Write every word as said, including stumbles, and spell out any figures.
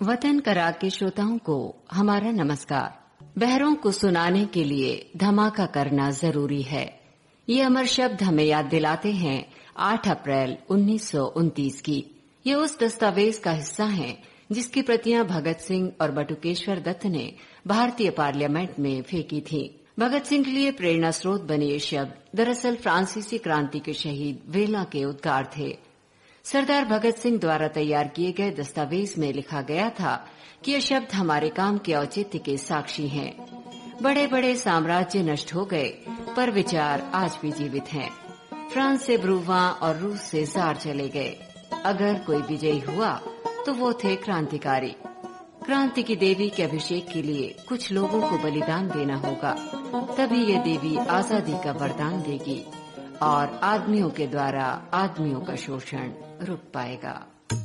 वतन करार के श्रोताओं को हमारा नमस्कार। बहरों को सुनाने के लिए धमाका करना जरूरी है, ये अमर शब्द हमें याद दिलाते हैं आठ अप्रैल उन्नीस सौ उनतीस की। ये उस दस्तावेज का हिस्सा है जिसकी प्रतियां भगत सिंह और बटुकेश्वर दत्त ने भारतीय पार्लियामेंट में फेंकी थी। भगत सिंह के लिए प्रेरणा स्रोत बने ये शब्द दरअसल फ्रांसीसी क्रांति के शहीद वेला के उद्गार थे। सरदार भगत सिंह द्वारा तैयार किए गए दस्तावेज में लिखा गया था कि ये शब्द हमारे काम के औचित्य के साक्षी हैं। बड़े बड़े साम्राज्य नष्ट हो गए पर विचार आज भी जीवित हैं। फ्रांस से ब्रूवा और रूस से जार चले गए। अगर कोई विजयी हुआ तो वो थे क्रांतिकारी। क्रांति की देवी के अभिषेक के लिए कुछ लोगों को बलिदान देना होगा, तभी ये देवी आजादी का वरदान देगी और आदमियों के द्वारा आदमियों का शोषण रुक पाएगा।